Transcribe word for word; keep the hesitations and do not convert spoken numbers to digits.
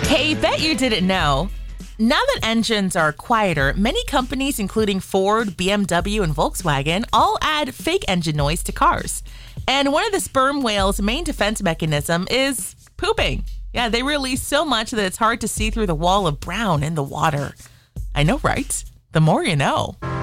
Hey, bet you didn't know. Now that engines are quieter, many companies, including Ford, B M W, and Volkswagen, all add fake engine noise to cars. And one of the sperm whale's main defense mechanism is pooping. Yeah, they release so much that it's hard to see through the wall of brown in the water. I know, right? The more you know.